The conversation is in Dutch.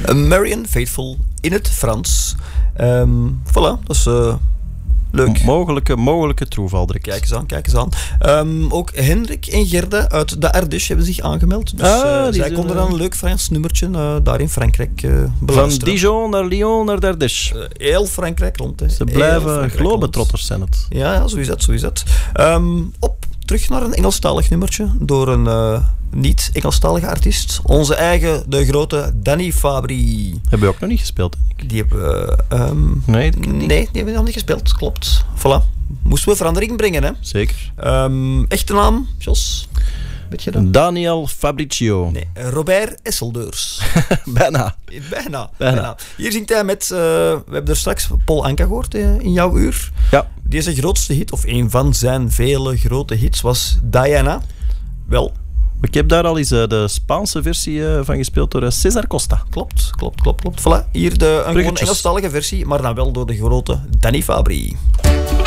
Marianne Faithfull in het Frans. Voilà, dat is leuk. Mogelijke toeval direct. Kijk eens aan. Ook Hendrik en Gerda uit de Ardèche hebben zich aangemeld. Dus zij konden dan een leuk Frans nummertje daar in Frankrijk beluisteren. Van Dijon naar Lyon naar Ardèche. Heel Frankrijk rond. Hè. Ze blijven globetrotters zijn het. Ja, zo is dat. Terug naar een Engelstalig nummertje door een niet-Engelstalige artiest. Onze eigen, de grote Danny Fabry. Hebben we ook nog niet gespeeld, denk ik. Die hebben Nee, die hebben we nog niet gespeeld, klopt. Voilà. Moesten we verandering brengen, hè? Zeker. Echte naam, Jos? Weet je dat? Daniel Fabricio. Nee, Robert Esseldeurs. Bijna. Hier zingt hij met... we hebben er straks Paul Anka gehoord in jouw uur. Ja. Deze grootste hit, of een van zijn vele grote hits, was Diana. Wel... Ik heb daar al eens de Spaanse versie van gespeeld door César Costa. Klopt. Voilà. Hier een gewoon Engelstalige versie, maar dan wel door de grote Danny Fabry.